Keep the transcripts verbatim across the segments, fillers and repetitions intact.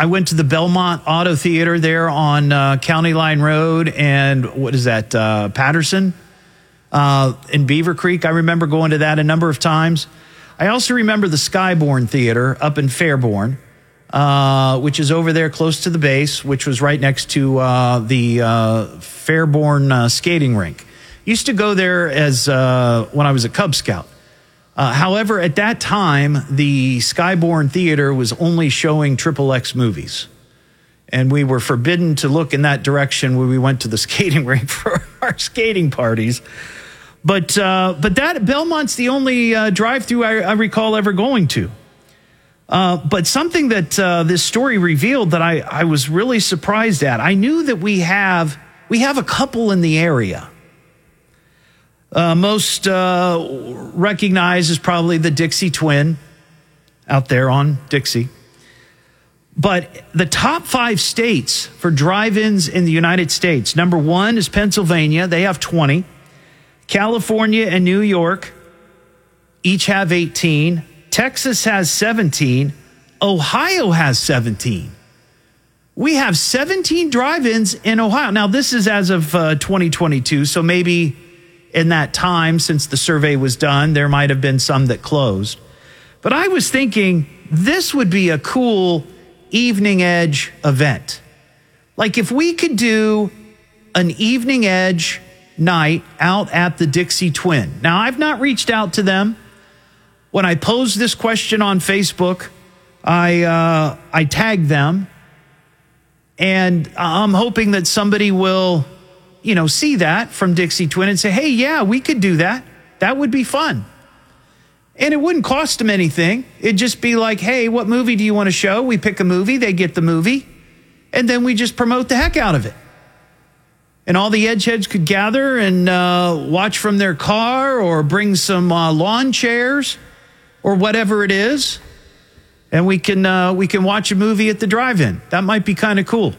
I went to the Belmont Auto Theater there on uh, County Line Road and what is that, uh, Patterson uh, in Beaver Creek. I remember going to that a number of times. I also remember the Skyborn Theater up in Fairborn, uh, which is over there close to the base, which was right next to uh, the uh, Fairborn uh, skating rink. Used to go there as uh, when I was a Cub Scout. Uh, however, at that time, the Skyborn Theater was only showing triple X movies. And we were forbidden to look in that direction when we went to the skating rink for our skating parties. But uh, but that Belmont's the only uh, drive-through I, I recall ever going to. Uh, but something that uh, this story revealed that I, I was really surprised at. I knew that we have we have a couple in the area. Uh, most uh, recognize is probably the Dixie Twin out there on Dixie. But the top five states for drive-ins in the United States, number one is Pennsylvania. They have twenty. California and New York each have eighteen. Texas has seventeen. Ohio has seventeen. We have seventeen drive-ins in Ohio. Now, this is as of uh, twenty twenty-two, so maybe in that time, since the survey was done, there might have been some that closed. But I was thinking this would be a cool Evening Edge event. Like if we could do an Evening Edge night out at the Dixie Twin. Now, I've not reached out to them. When I posed this question on Facebook, I uh, I tagged them. And I'm hoping that somebody will, you know, see that from Dixie Twin and say, hey, yeah, we could do that. That would be fun. And it wouldn't cost them anything. It'd just be like, hey, what movie do you want to show? We pick a movie, they get the movie, and then we just promote the heck out of it. And all the edgeheads could gather and uh, watch from their car or bring some uh, lawn chairs or whatever it is. And we can uh, we can watch a movie at the drive-in. That might be kind of cool.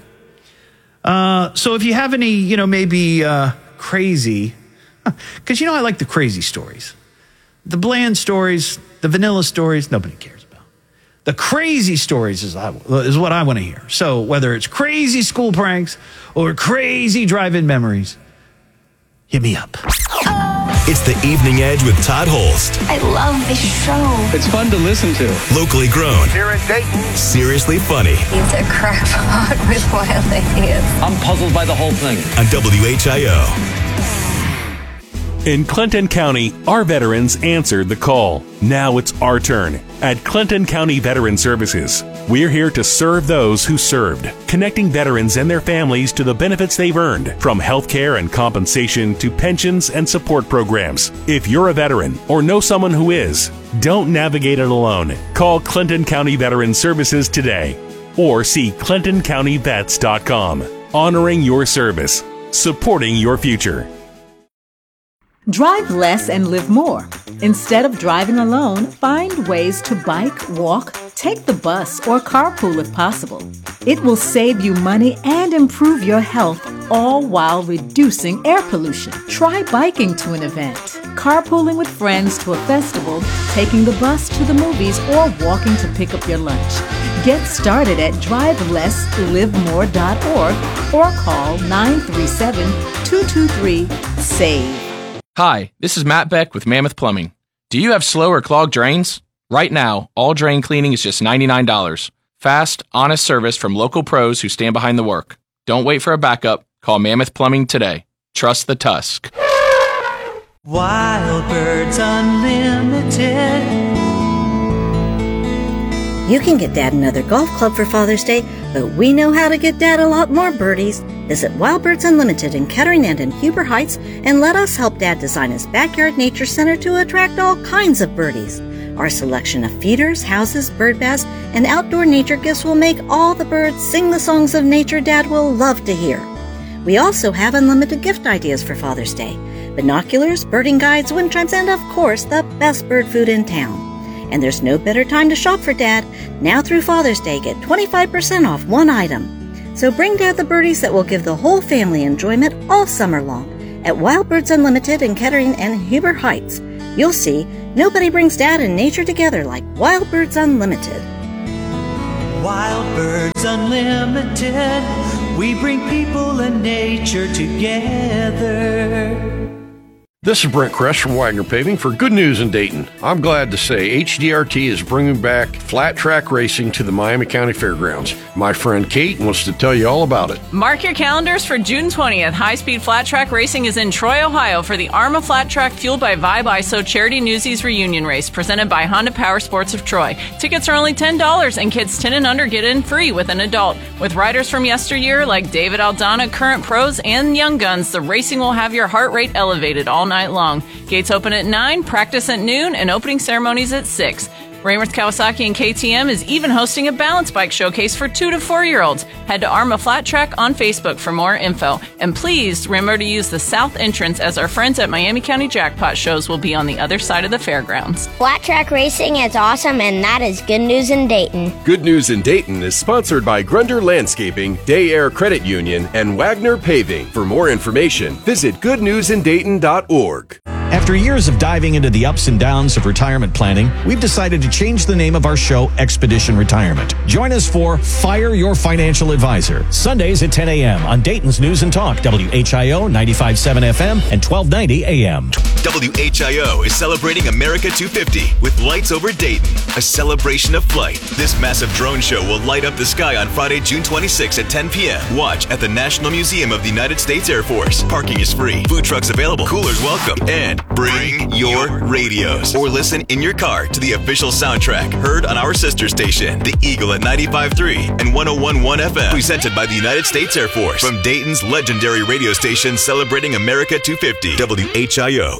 Uh, so if you have any, you know, maybe uh, crazy, because, you know, I like the crazy stories. The bland stories, the vanilla stories, nobody cares about. The crazy stories is, I, is what I want to hear. So whether it's crazy school pranks or crazy drive-in memories, hit me up. It's the Evening Edge with Todd Holst. I love this show. It's fun to listen to. Locally grown. Here in Dayton. Seriously funny. He's a crackpot with wild ideas. I'm puzzled by the whole thing. On W H I O. In Clinton County, our veterans answered the call. Now it's our turn. At Clinton County Veteran Services, we're here to serve those who served, connecting veterans and their families to the benefits they've earned, from health care and compensation to pensions and support programs. If you're a veteran or know someone who is, don't navigate it alone. Call Clinton County Veteran Services today or see clinton county vets dot com. Honoring your service, supporting your future. Drive less and live more. Instead of driving alone, find ways to bike, walk, take the bus, or carpool if possible. It will save you money and improve your health, all while reducing air pollution. Try biking to an event, carpooling with friends to a festival, taking the bus to the movies, or walking to pick up your lunch. Get started at drive less live more dot org or call nine three seven, two two three, SAVE. Hi, this is Matt Beck with Mammoth Plumbing. Do you have slow or clogged drains? Right now, all drain cleaning is just ninety-nine dollars. Fast, honest service from local pros who stand behind the work. Don't wait for a backup. Call Mammoth Plumbing today. Trust the Tusk. Wild Birds Unlimited. You can get Dad another golf club for Father's Day, but we know how to get Dad a lot more birdies. Visit Wild Birds Unlimited in Kettering and in Huber Heights and let us help Dad design his backyard nature center to attract all kinds of birdies. Our selection of feeders, houses, bird baths, and outdoor nature gifts will make all the birds sing the songs of nature Dad will love to hear. We also have unlimited gift ideas for Father's Day. Binoculars, birding guides, wind chimes, and of course, the best bird food in town. And there's no better time to shop for Dad. Now through Father's Day, get twenty-five percent off one item. So bring Dad the birdies that will give the whole family enjoyment all summer long. At Wild Birds Unlimited in Kettering and Huber Heights, you'll see nobody brings Dad and nature together like Wild Birds Unlimited. Wild Birds Unlimited. We bring people and nature together. This is Brent Kress from Wagner Paving for Good News in Dayton. I'm glad to say H D R T is bringing back flat track racing to the Miami County Fairgrounds. My friend Kate wants to tell you all about it. Mark your calendars for June twentieth. High-speed flat track racing is in Troy, Ohio for the ARMA Flat Track Fueled by Vibe I S O Charity Newsies Reunion Race presented by Honda Power Sports of Troy. Tickets are only ten dollars and kids ten and under get in free with an adult. With riders from yesteryear like David Aldana, current pros, and young guns, the racing will have your heart rate elevated all night long. Gates open at nine, practice at noon, and opening ceremonies at six. Rainworth Kawasaki and K T M is even hosting a balance bike showcase for two to four year olds. Head to ARMA Flat Track on Facebook for more info. And please remember to use the south entrance, as our friends at Miami County Jackpot shows will be on the other side of the fairgrounds. Flat track racing is awesome, and that is Good News in Dayton. Good News in Dayton is sponsored by Grunder Landscaping, Day Air Credit Union, and Wagner Paving. For more information, visit good news in dayton dot org. After years of diving into the ups and downs of retirement planning, we've decided to change the name of our show, Expedition Retirement. Join us for Fire Your Financial Advisor, Sundays at ten a.m. on Dayton's News and Talk, W H I O ninety-five point seven F M and twelve ninety A M. W H I O is celebrating America two fifty with Lights Over Dayton, a celebration of flight. This massive drone show will light up the sky on Friday, June twenty-sixth at ten p.m. Watch at the National Museum of the United States Air Force. Parking is free, food trucks available, coolers welcome, and bring your radios or listen in your car to the official soundtrack heard on our sister station, The Eagle at ninety-five point three and one oh one point one F M, presented by the United States Air Force from Dayton's legendary radio station celebrating America two fifty, W H I O.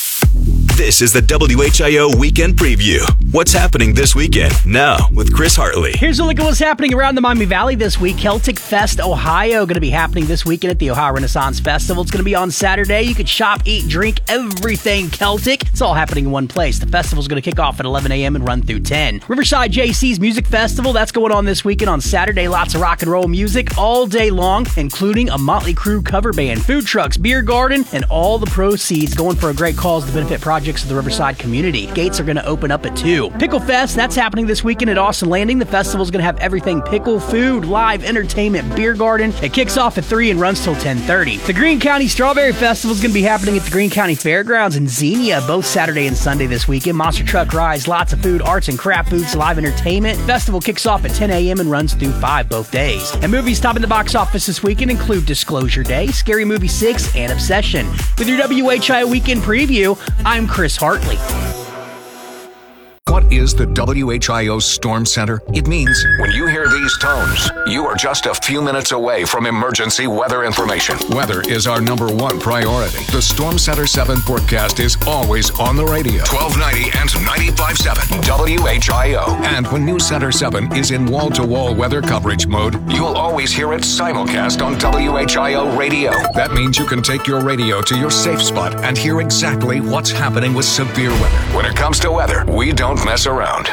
This is the W H I O Weekend Preview. What's happening this weekend? Now, with Chris Hartley. Here's a look at what's happening around the Miami Valley this week. Celtic Fest Ohio going to be happening this weekend at the Ohio Renaissance Festival. It's going to be on Saturday. You can shop, eat, drink, everything Celtic. It's all happening in one place. The festival's going to kick off at eleven a.m. and run through ten. Riverside J C's Music Festival, that's going on this weekend on Saturday. Lots of rock and roll music all day long, including a Motley Crue cover band, food trucks, beer garden, and all the proceeds going for a great cause to benefit projects of the Riverside community. Gates are going to open up at two. Pickle Fest, that's happening this weekend at Austin Landing. The festival is going to have everything pickle, food, live entertainment, beer garden. It kicks off at three and runs till ten thirty. The Greene County Strawberry Festival is going to be happening at the Greene County Fairgrounds in Xenia both Saturday and Sunday this weekend. Monster truck rides, lots of food, arts and craft booths, live entertainment. Festival kicks off at ten a.m. and runs through five both days. And movies topping the box office this weekend include Disclosure Day, Scary Movie six, and Obsession. With your W H I O Weekend Preview, I'm Chris Hartley. What is the W H I O Storm Center? It means when you hear these tones, you are just a few minutes away from emergency weather information. Weather is our number one priority. The Storm Center seven forecast is always on the radio. twelve ninety and ninety-five point seven W H I O. And when News Center seven is in wall-to-wall weather coverage mode, you'll always hear it simulcast on W H I O radio. That means you can take your radio to your safe spot and hear exactly what's happening with severe weather. When it comes to weather, we don't mess around.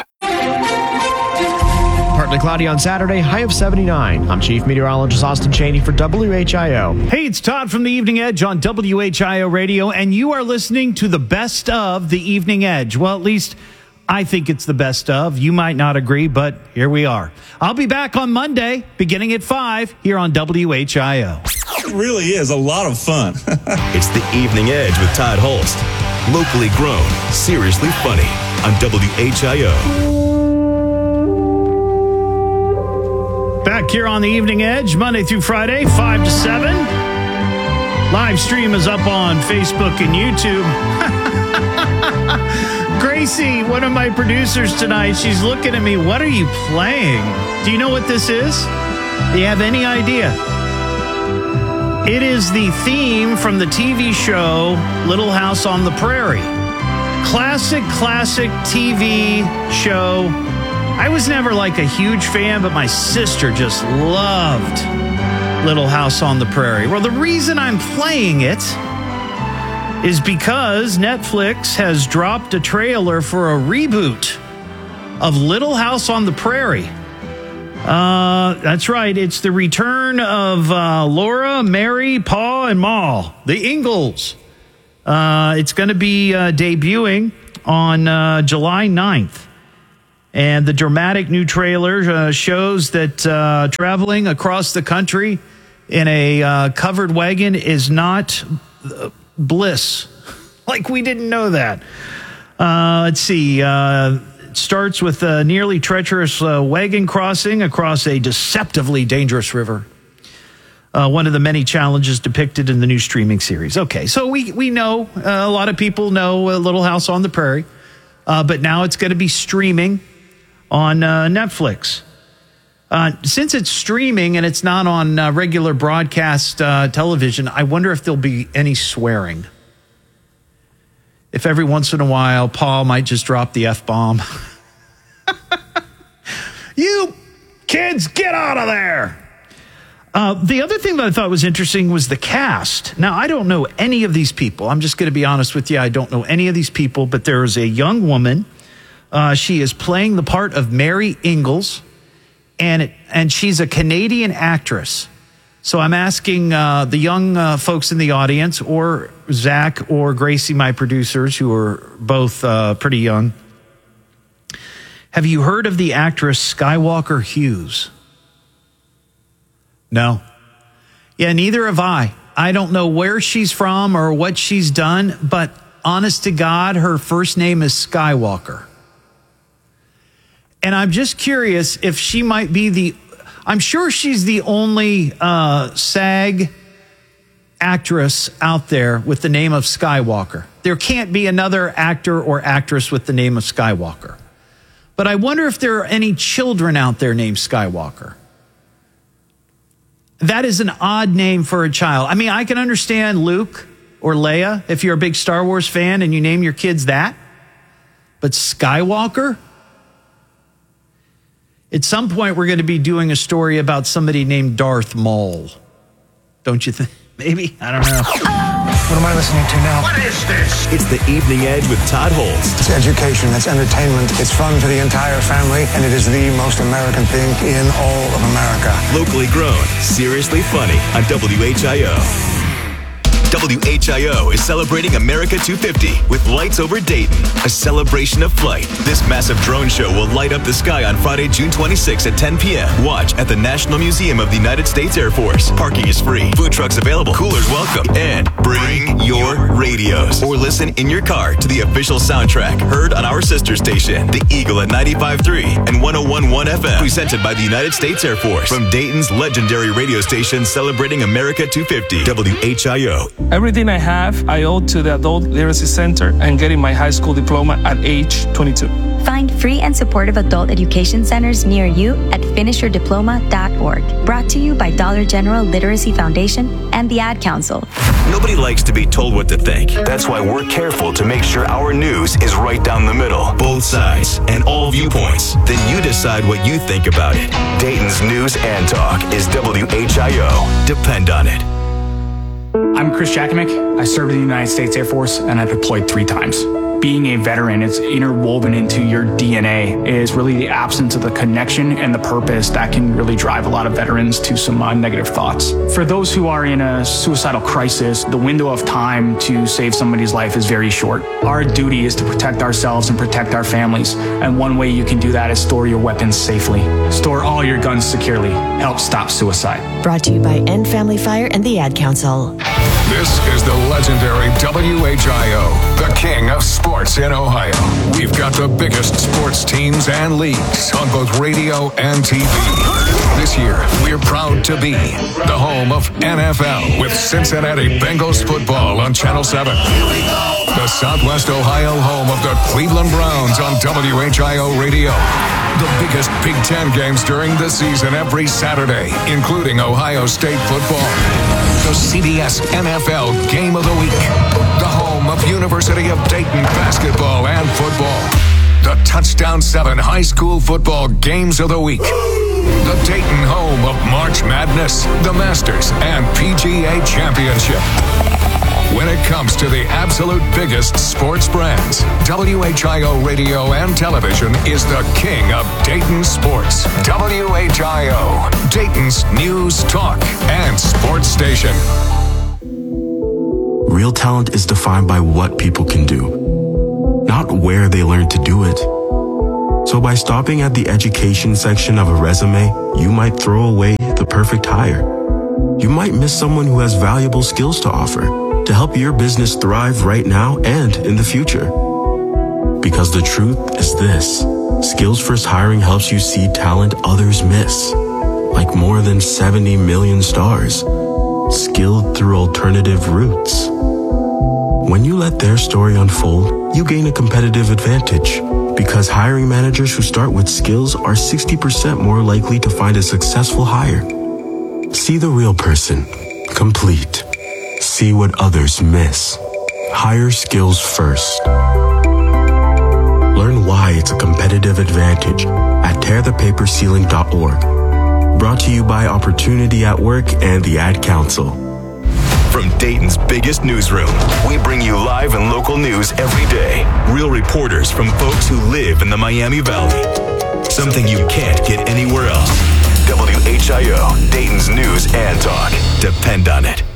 Partly cloudy on Saturday, high of seventy-nine. I'm Chief Meteorologist Austin Cheney for W H I O. Hey, it's Todd from the Evening Edge on W H I O Radio, and you are listening to the best of the Evening Edge. Well, at least I think it's the best of. You might not agree, but here we are. I'll be back on Monday, beginning at five, here on W H I O. It really is a lot of fun. It's the Evening Edge with Todd Holst. Locally grown, seriously funny on W H I O. Back here on the Evening Edge, Monday through Friday, five to seven. Live stream is up on Facebook and YouTube. Gracie, one of my producers tonight, she's looking at me. What are you playing? Do you know what this is? Do you have any idea? It is the theme from the T V show Little House on the Prairie. Classic, classic T V show. I was never like a huge fan, but my sister just loved Little House on the Prairie. Well, the reason I'm playing it is because Netflix has dropped a trailer for a reboot of Little House on the Prairie. Uh, that's right. It's the return of uh, Laura, Mary, Pa, and Ma, the Ingalls. Uh, it's going to be uh, debuting on uh, July ninth. And the dramatic new trailer uh, shows that uh, traveling across the country in a uh, covered wagon is not uh, bliss. Like we didn't know that. Uh, let's see. Uh, it starts with a nearly treacherous uh, wagon crossing across a deceptively dangerous river. Uh, one of the many challenges depicted in the new streaming series. Okay, so we, we know, uh, a lot of people know uh, Little House on the Prairie, uh, but now it's going to be streaming on uh, Netflix. Uh, since it's streaming and it's not on uh, regular broadcast uh, television, I wonder if there'll be any swearing. If every once in a while, Paul might just drop the F-bomb. You kids, get out of there! Uh, the other thing that I thought was interesting was the cast. Now, I don't know any of these people. I'm just going to be honest with you. I don't know any of these people, but there is a young woman. Uh, she is playing the part of Mary Ingalls, and it, and she's a Canadian actress. So I'm asking uh, the young uh, folks in the audience, or Zach or Gracie, my producers, who are both uh, pretty young. Have you heard of the actress Skywalker Hughes? No. Yeah, neither have I. I don't know where she's from or what she's done, but honest to God, her first name is Skywalker. And I'm just curious if she might be the, I'm sure she's the only uh, SAG actress out there with the name of Skywalker. There can't be another actor or actress with the name of Skywalker. But I wonder if there are any children out there named Skywalker. That is an odd name for a child. I mean, I can understand Luke or Leia if you're a big Star Wars fan and you name your kids that. But Skywalker? At some point, we're going to be doing a story about somebody named Darth Maul. Don't you think? Maybe? I don't know. What am I listening to now? What is this? It's The Evening Edge with Todd Holst. It's education, it's entertainment, it's fun for the entire family, and it is the most American thing in all of America. Locally grown, seriously funny on W H I O. W H I O is celebrating America two fifty with Lights Over Dayton, a celebration of flight. This massive drone show will light up the sky on Friday, June twenty-sixth at ten p.m. Watch at the National Museum of the United States Air Force. Parking is free, food trucks available, coolers welcome, and bring your radios or listen in your car to the official soundtrack heard on our sister station, The Eagle at ninety-five point three and one oh one point one F M, presented by the United States Air Force from Dayton's legendary radio station celebrating America two fifty, W H I O. Everything I have, I owe to the Adult Literacy Center and getting my high school diploma at age twenty-two. Find free and supportive adult education centers near you at finish your diploma dot org. Brought to you by Dollar General Literacy Foundation and the Ad Council. Nobody likes to be told what to think. That's why we're careful to make sure our news is right down the middle, both sides, and all viewpoints. Then you decide what you think about it. Dayton's News and Talk is W H I O. Depend on it. I'm Chris Jakimick. I served in the United States Air Force and I deployed three times. Being a veteran, it's interwoven into your D N A, is really the absence of the connection and the purpose that can really drive a lot of veterans to some uh, negative thoughts. For those who are in a suicidal crisis, the window of time to save somebody's life is very short. Our duty is to protect ourselves and protect our families. And one way you can do that is store your weapons safely. Store all your guns securely. Help stop suicide. Brought to you by End Family Fire and the Ad Council. This is the legendary W H I O, the king of sports in Ohio. We've got the biggest sports teams and leagues on both radio and T V. This year, we're proud to be the home of N F L with Cincinnati Bengals football on Channel seven. The Southwest Ohio home of the Cleveland Browns on W H I O Radio. The biggest Big Ten games during the season every Saturday, including Ohio State football. The C B S N F L Game of the Week. The home of University of Dayton basketball and football. The Touchdown seven High School Football Games of the Week. The Dayton home of March Madness, the Masters, and P G A Championship. When it comes to the absolute biggest sports brands, W H I O Radio and Television is the king of Dayton sports. W H I O, Dayton's news, talk, and sports station. Real talent is defined by what people can do, not where they learn to do it. So by stopping at the education section of a resume, you might throw away the perfect hire. You might miss someone who has valuable skills to offer to help your business thrive right now and in the future. Because the truth is this, Skills First Hiring helps you see talent others miss, like more than seventy million stars, skilled through alternative routes. When you let their story unfold, you gain a competitive advantage because hiring managers who start with skills are sixty percent more likely to find a successful hire. See the real person, complete. See what others miss. Hire skills first. Learn why it's a competitive advantage at tear the paper ceiling dot org. Brought to you by Opportunity at Work and the Ad Council. From Dayton's biggest newsroom, we bring you live and local news every day. Real reporters from folks who live in the Miami Valley. Something you can't get anywhere else. W H I O, Dayton's news and talk. Depend on it.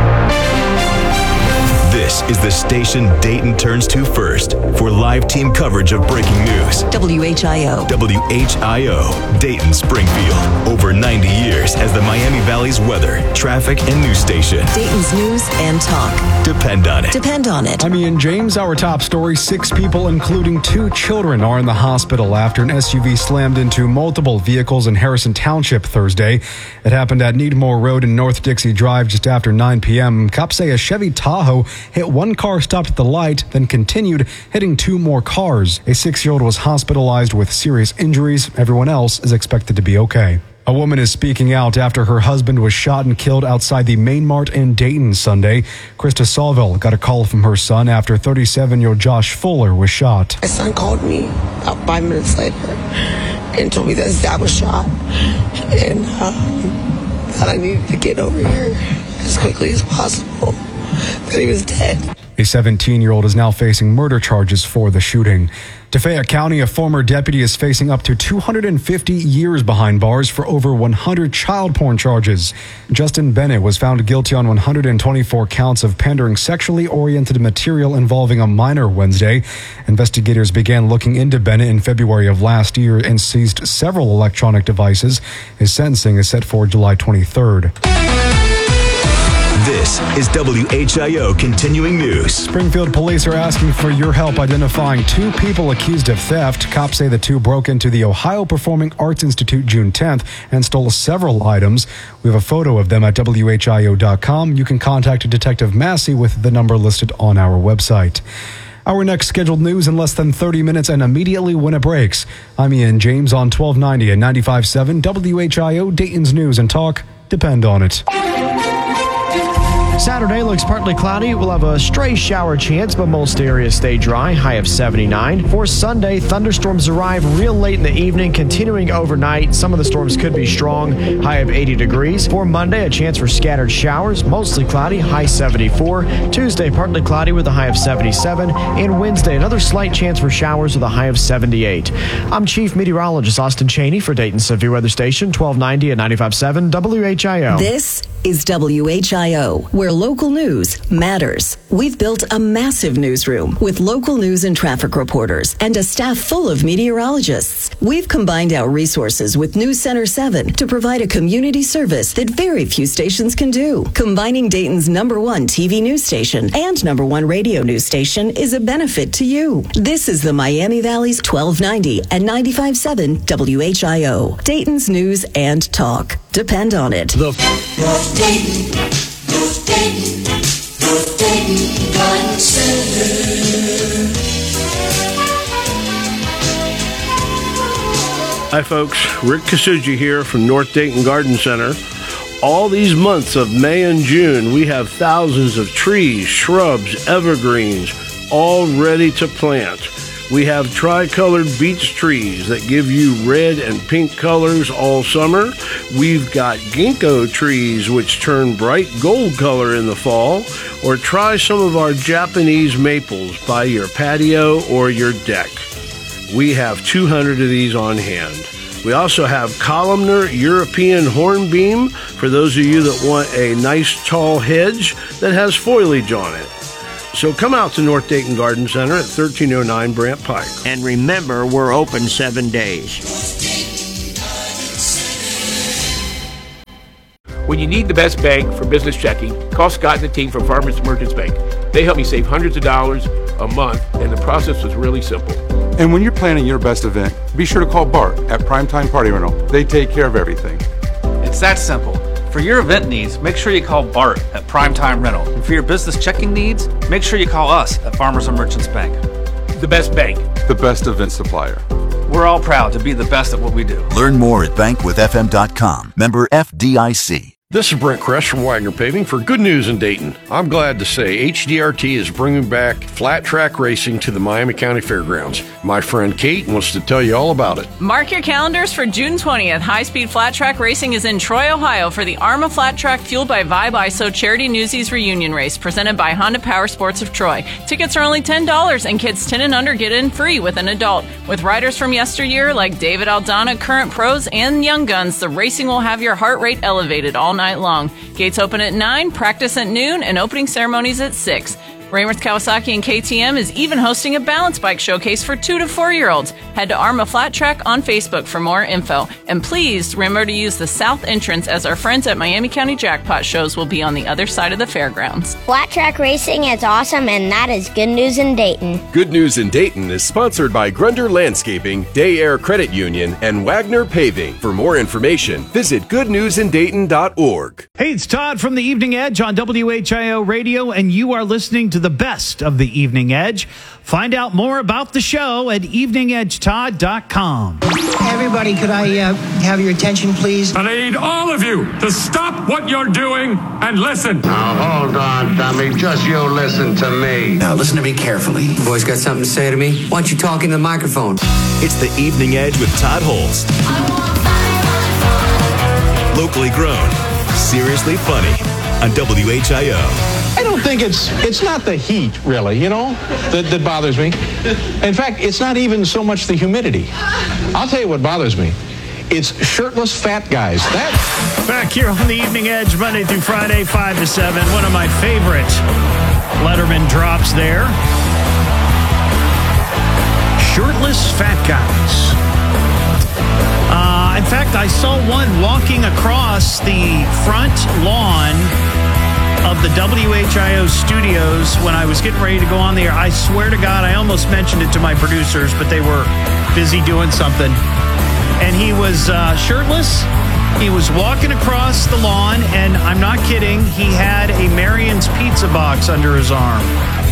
This is the station Dayton turns to first for live team coverage of breaking news. W H I O. W H I O, Dayton Springfield. Over ninety years as the Miami Valley's weather, traffic, and news station. Dayton's news and talk. Depend on it. Depend on it. I'm Ian James. Our top story, six people, including two children, are in the hospital after an S U V slammed into multiple vehicles in Harrison Township Thursday. It happened at Needmore Road and North Dixie Drive just after nine p.m. Cops say a Chevy Tahoe hit one car, stopped at the light, then continued, hitting two more cars. A six-year-old was hospitalized with serious injuries. Everyone else is expected to be okay. A woman is speaking out after her husband was shot and killed outside the Main Mart in Dayton Sunday. Krista Salville got a call from her son after thirty-seven-year-old Josh Fuller was shot. My son called me about five minutes later and told me that his dad was shot and um, that I needed to get over here as quickly as possible, that he was dead. A seventeen-year-old is now facing murder charges for the shooting. To Fayette County, a former deputy is facing up to two hundred fifty years behind bars for over one hundred child porn charges. Justin Bennett was found guilty on one hundred twenty-four counts of pandering sexually oriented material involving a minor Wednesday. Investigators began looking into Bennett in February of last year and seized several electronic devices. His sentencing is set for July twenty-third. This is W H I O Continuing News. Springfield police are asking for your help identifying two people accused of theft. Cops say the two broke into the Ohio Performing Arts Institute June tenth and stole several items. We have a photo of them at W H I O dot com. You can contact Detective Massey with the number listed on our website. Our next scheduled news in less than thirty minutes and immediately when it breaks. I'm Ian James on twelve ninety and ninety-five point seven W H I O, Dayton's News and Talk. Depend on it. Saturday looks partly cloudy. We'll have a stray shower chance, but most areas stay dry. High of seventy-nine. For Sunday, thunderstorms arrive real late in the evening, continuing overnight. Some of the storms could be strong. High of eighty degrees. For Monday, a chance for scattered showers. Mostly cloudy. High seventy-four. Tuesday, partly cloudy with a high of seventy-seven. And Wednesday, another slight chance for showers with a high of seventy-eight. I'm Chief Meteorologist Austin Cheney for Dayton Severe Weather Station, twelve ninety and ninety-five point seven W H I O. This is W H I O, where local news matters. We've built a massive newsroom with local news and traffic reporters and a staff full of meteorologists. We've combined our resources with News Center seven to provide a community service that very few stations can do. Combining Dayton's number one T V news station and number one radio news station is a benefit to you. This is the Miami Valley's twelve ninety and ninety-five point seven W H I O, Dayton's News and Talk. Depend on it. The North Dayton, North Dayton, North Dayton Garden Center. Hi folks, Rick Kasuji here from North Dayton Garden Center. All these months of May and June, we have thousands of trees, shrubs, evergreens, all ready to plant. We have tricolored beech trees that give you red and pink colors all summer. We've got ginkgo trees which turn bright gold color in the fall. Or try some of our Japanese maples by your patio or your deck. We have two hundred of these on hand. We also have columnar European hornbeam for those of you that want a nice tall hedge that has foliage on it. So come out to North Dayton Garden Center at thirteen oh nine Brant Pike. And remember, we're open seven days. When you need the best bank for business checking, call Scott and the team from Farmers Merchants Bank. They help me save hundreds of dollars a month, and the process was really simple. And when you're planning your best event, be sure to call Bart at Primetime Party Rental. They take care of everything. It's that simple. For your event needs, make sure you call Bart at Primetime Rental. And for your business checking needs, make sure you call us at Farmers and Merchants Bank. The best bank. The best event supplier. We're all proud to be the best at what we do. Learn more at bank with f m dot com. Member F D I C. This is Brent Kress from Wagner Paving for good news in Dayton. I'm glad to say H D R T is bringing back flat track racing to the Miami County Fairgrounds. My friend Kate wants to tell you all about it. Mark your calendars for June twentieth. High-speed flat track racing is in Troy, Ohio for the ARMA Flat Track Fueled by Vibe I S O Charity Newsies Reunion Race presented by Honda Power Sports of Troy. Tickets are only ten dollars and kids ten and under get in free with an adult. With riders from yesteryear like David Aldana, current pros, and young guns, the racing will have your heart rate elevated all night long. Gates open at nine, practice at noon, and opening ceremonies at six. Rainworth Kawasaki and K T M is even hosting a balance bike showcase for two to four year olds. Head to ARMA Flat Track on Facebook for more info. And please remember to use the south entrance as our friends at Miami County Jackpot shows will be on the other side of the fairgrounds. Flat track racing is awesome, and that is good news in Dayton. Good News in Dayton is sponsored by Grunder Landscaping, Day Air Credit Union, and Wagner Paving. For more information, visit good news in dayton dot org. Hey, it's Todd from the Evening Edge on W H I O Radio, and you are listening to the best of the Evening Edge. Find out more about the show at evening edge todd dot com. Everybody, could I uh, have your attention, please? And I need all of you to stop what you're doing and listen. Now, hold on, dummy. Just you listen to me. Now, listen to me carefully. You boys got something to say to me? Why don't you talk into the microphone? It's the Evening Edge with Todd Holst. Locally grown, seriously funny on W H I O. I don't think it's it's not the heat, really, you know, that, that bothers me. In fact, it's not even so much the humidity. I'll tell you what bothers me. It's shirtless fat guys. That Back here on the Evening Edge, Monday through Friday, five to seven. One of my favorite Letterman drops there. Shirtless fat guys. Uh, in fact, I saw one walking across the front lawn of the W H I O studios when I was getting ready to go on the air. I swear to God, I almost mentioned it to my producers, but they were busy doing something. And he was uh, shirtless. He was walking across the lawn, and I'm not kidding, he had a Marion's pizza box under his arm.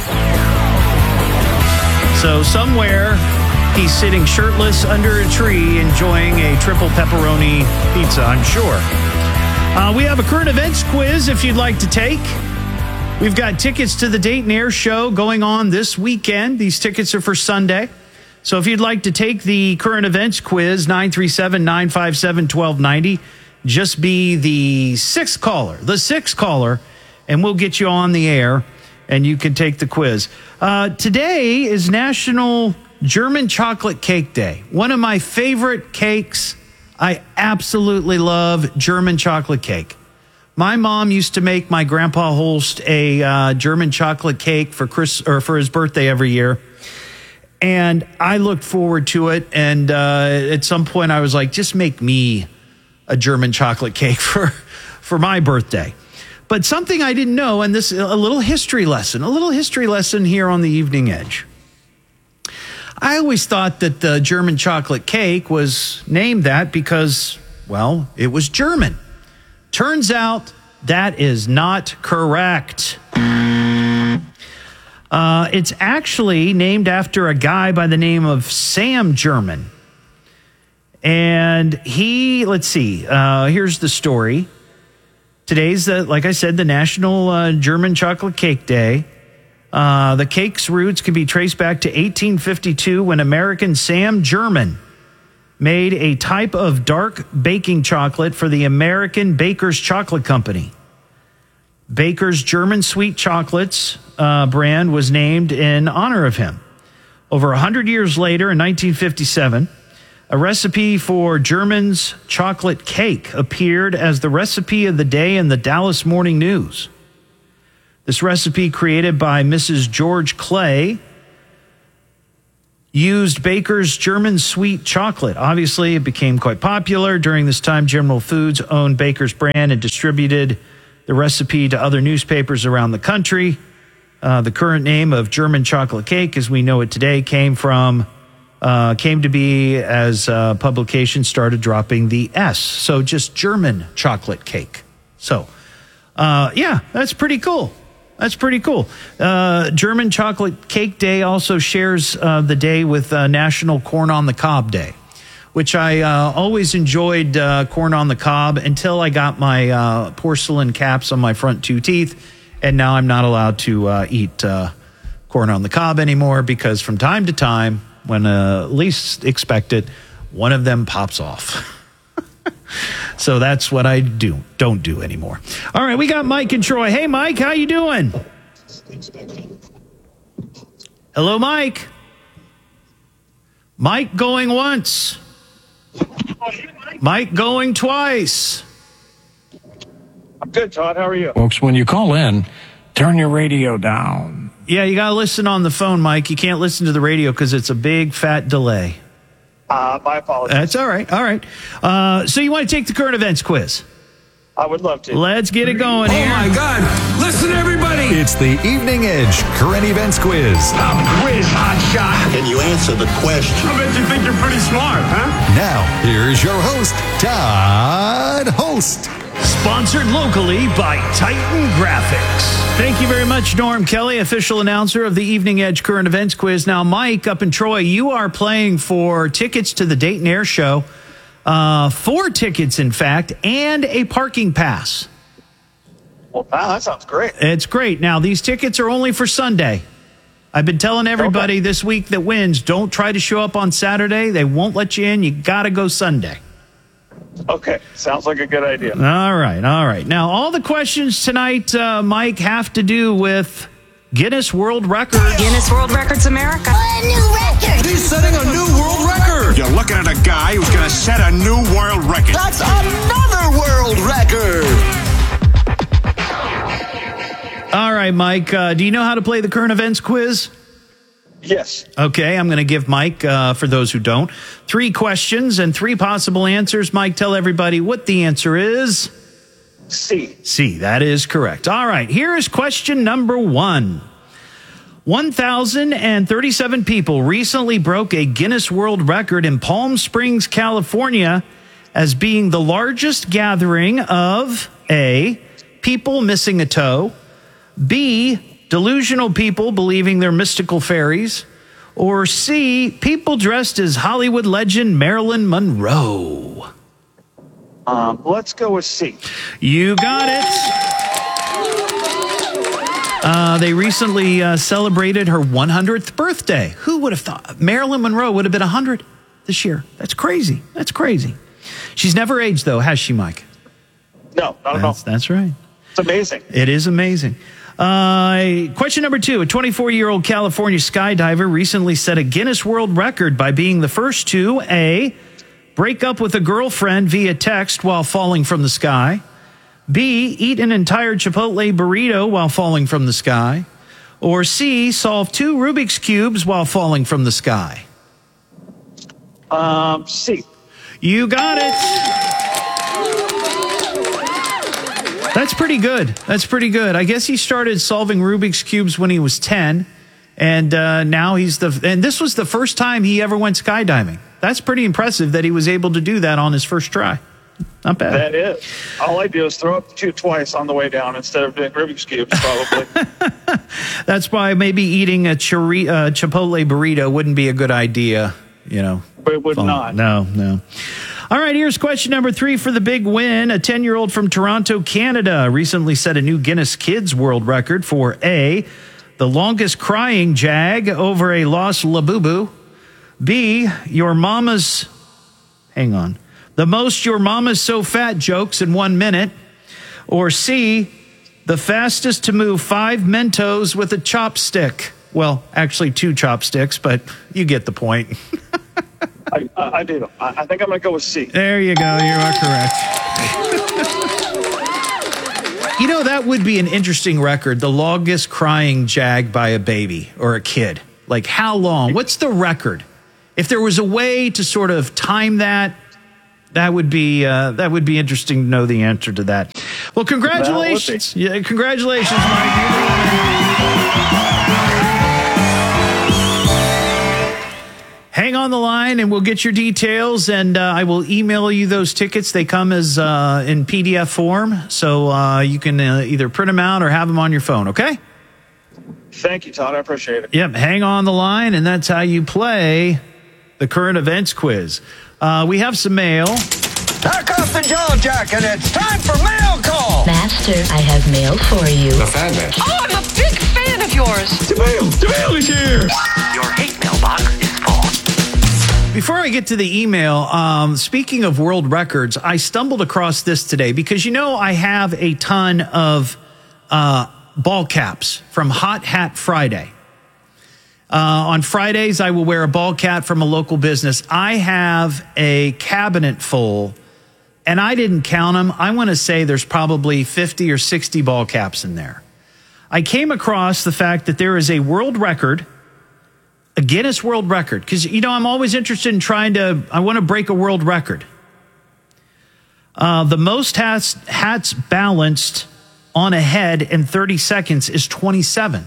So somewhere, he's sitting shirtless under a tree enjoying a triple pepperoni pizza, I'm sure. Uh, we have a current events quiz if you'd like to take. We've got tickets to the Dayton Air Show going on this weekend. These tickets are for Sunday. So if you'd like to take the current events quiz, nine three seven, nine five seven, one two nine zero, just be the sixth caller, the sixth caller, and we'll get you on the air, and you can take the quiz. Uh, today is National German Chocolate Cake Day. One of my favorite cakes. I absolutely love German chocolate cake. My mom used to make my grandpa Holst a uh, German chocolate cake for Chris or for his birthday every year, and I looked forward to it. And uh, at some point, I was like, "Just make me a German chocolate cake for for my birthday." But something I didn't know, and this a little history lesson, a little history lesson here on the Evening Edge. I always thought that the German chocolate cake was named that because, well, it was German. Turns out that is not correct. Uh, it's actually named after a guy by the name of Sam German. And he, let's see, uh, here's the story. Today's, the, like I said, the National uh, German Chocolate Cake Day. Uh, the cake's roots can be traced back to eighteen fifty-two when American Sam German made a type of dark baking chocolate for the American Baker's Chocolate Company. Baker's German Sweet Chocolates uh, brand was named in honor of him. Over one hundred years later, in nineteen fifty-seven, a recipe for German's chocolate cake appeared as the recipe of the day in the Dallas Morning News. This recipe, created by Missus George Clay, used Baker's German sweet chocolate. Obviously, it became quite popular. During this time, General Foods owned Baker's brand and distributed the recipe to other newspapers around the country. Uh, the current name of German chocolate cake, as we know it today, came from uh, came to be as uh, publications started dropping the S. So just German chocolate cake. So, uh, yeah, that's pretty cool. That's pretty cool. Uh, German Chocolate Cake Day also shares uh, the day with uh, National Corn on the Cob Day, which I uh, always enjoyed uh, corn on the cob until I got my uh, porcelain caps on my front two teeth, and now I'm not allowed to uh, eat uh, corn on the cob anymore because from time to time, when uh, least expected, one of them pops off. So that's what I do. Don't do anymore. All right, we got Mike and Troy. Hey, Mike, how you doing? Hello, Mike. Mike going once. Mike going twice. I'm good, Todd. How are you? Folks, when you call in, turn your radio down. Yeah, you got to listen on the phone, Mike. You can't listen to the radio because it's a big, fat delay. Uh, my apologies. That's all right. All right. Uh, so you want to take the current events quiz? I would love to. Let's get it going oh here. Oh, my God. Listen, everybody. It's the Evening Edge Current Events Quiz. A quiz, hot shot. Can you answer the question? I bet you think you're pretty smart, huh? Now, here's your host, Todd Host. Sponsored locally by Titan Graphics. Thank you very much, Norm Kelly, official announcer of the Evening Edge Current Events Quiz. Now, Mike, up in Troy, you are playing for tickets to the Dayton Air Show. Uh, four tickets, in fact, and a parking pass. Well, wow, that sounds great. It's great. Now, these tickets are only for Sunday. I've been telling everybody okay. this week that wins, don't try to show up on Saturday. They won't let you in. You got to go Sunday. Okay, sounds like a good idea. All right, all right. Now, all the questions tonight, uh, Mike, have to do with Guinness World Records. Guinness World Records America. A new record. He's setting a new world record. You're looking at a guy who's going to set a new world record. That's another world record. All right, Mike, uh, do you know how to play the current events quiz? Yes. Okay, I'm going to give Mike, uh, for those who don't, three questions and three possible answers. Mike, tell everybody what the answer is. C. C, that is correct. All right, here is question number one. one thousand thirty-seven people recently broke a Guinness World Record in Palm Springs, California, as being the largest gathering of A, people missing a toe, B, delusional people believing they're mystical fairies, or C, people dressed as Hollywood legend Marilyn Monroe? Um, let's go with C. You got it. Uh, they recently uh, celebrated her one hundredth birthday. Who would have thought? Marilyn Monroe would have been one hundred this year. That's crazy. That's crazy. She's never aged, though, has she, Mike? No, not at all. That's right. It's amazing. It is amazing. Uh, question number two. A twenty-four-year-old California skydiver recently set a Guinness World Record by being the first to A, break up with a girlfriend via text while falling from the sky, B, eat an entire Chipotle burrito while falling from the sky, or C, solve two Rubik's Cubes while falling from the sky? Um, C. You got it. That's pretty good. That's pretty good. I guess he started solving Rubik's Cubes when he was ten, and uh, now he's the, and this was the first time he ever went skydiving. That's pretty impressive that he was able to do that on his first try. Not bad. That is. All I do is throw up two twice on the way down instead of doing Rubik's Cubes, probably. That's why maybe eating a chiri- uh, Chipotle burrito wouldn't be a good idea, you know. But it would Oh, not. No, no. All right, here's question number three for the big win. A ten-year-old from Toronto, Canada, recently set a new Guinness Kids World Record for A, the longest crying jag over a lost Labubu, B, your mama's, hang on, the most your mama's so fat jokes in one minute, or C, the fastest to move five Mentos with a chopstick. Well, actually two chopsticks, but you get the point. I, I, I do. I, I think I'm going to go with C. There you go. You are correct. You know, know, that would be an interesting record. The longest crying jag by a baby or a kid. Like, how long? What's the record? If there was a way to sort of time that, that would be uh, that would be interesting to know the answer to that. Well, congratulations. Yeah, congratulations, Mike. Hang on the line and we'll get your details, and uh, I will email you those tickets. They come as uh, in P D F form, so uh, you can uh, either print them out or have them on your phone, okay? Thank you, Todd. I appreciate it. Yep, hang on the line, and that's how you play the current events quiz. Uh, we have some mail. Knock off the jaw jack, and it's time for mail call. Master, I have mail for you. The fan man. Oh, I'm a big fan of yours. The mail. The mail is here. Your hate mailbox is full. Before I get to the email, um, speaking of world records, I stumbled across this today because, you know, I have a ton of uh, ball caps from Hot Hat Friday. Uh, on Fridays, I will wear a ball cap from a local business. I have a cabinet full, and I didn't count them. I want to say there's probably fifty or sixty ball caps in there. I came across the fact that there is a world record, a Guinness World Record, because, you know, I'm always interested in trying to, I want to break a world record. Uh, the most hats, hats balanced on a head in thirty seconds is twenty-seven.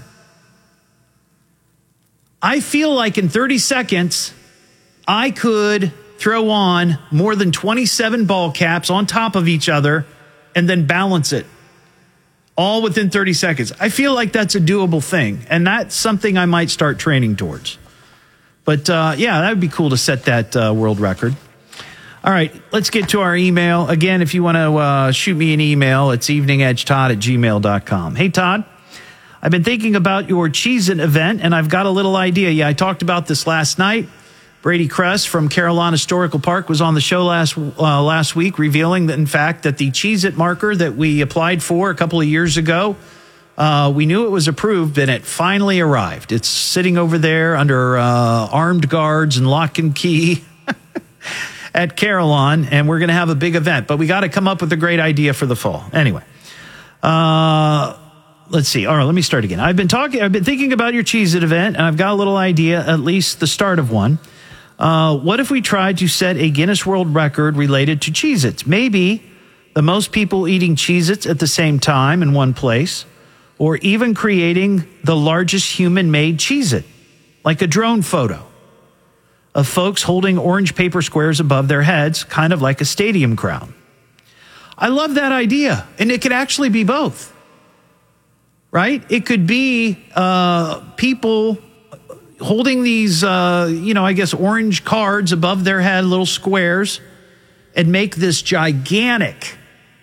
I feel like in thirty seconds, I could throw on more than twenty-seven ball caps on top of each other and then balance it all within thirty seconds. I feel like that's a doable thing, and that's something I might start training towards. But, uh, yeah, that would be cool to set that uh, world record. All right, let's get to our email. Again, if you want to uh, shoot me an email, it's eveningedgetodd at gmail dot com. Hey, Todd. I've been thinking about your Cheez-It event, and I've got a little idea. Yeah, I talked about this last night. Brady Kress from Carolina Historical Park was on the show last uh, last week, revealing that, in fact, that the Cheez-It marker that we applied for a couple of years ago, uh, we knew it was approved, and it finally arrived. It's sitting over there under uh, armed guards and lock and key at Carillon, and we're going to have a big event. But we got to come up with a great idea for the fall. Anyway. Uh... Let's see. All right, let me start again. I've been talking, I've been thinking about your Cheez-It event, and I've got a little idea, at least the start of one. Uh, what if we tried to set a Guinness World Record related to Cheez-Its? Maybe the most people eating Cheez-Its at the same time in one place, or even creating the largest human-made Cheez-It, like a drone photo of folks holding orange paper squares above their heads, kind of like a stadium crowd. I love that idea, and it could actually be both. Right? It could be uh, people holding these, uh, you know, I guess orange cards above their head, little squares, and make this gigantic,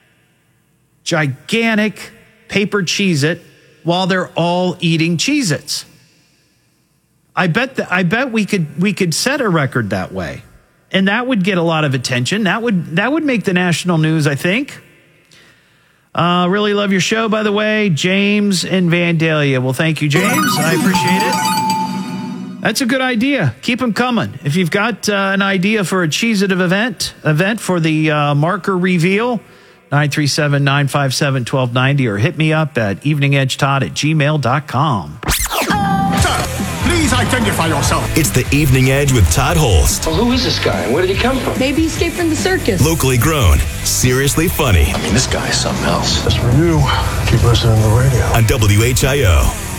gigantic paper Cheez-It while they're all eating Cheez-Its. I bet that I bet we could we could set a record that way, and that would get a lot of attention. That would that would make the national news, I think. Uh, really love your show, by the way. James in Vandalia. Well, thank you, James. I appreciate it. That's a good idea. Keep them coming. If you've got uh, an idea for a Cheez-It event, event for the uh, marker reveal, nine three seven, nine five seven, one two nine zero, or hit me up at eveningedgetodd at gmail dot com. Please identify yourself. It's the Evening Edge with Todd Holst. Well, who is this guy and where did he come from? Maybe he escaped from the circus. Locally grown, seriously funny. I mean, this guy is something else. That's for you. Keep listening to the radio. On W H I O.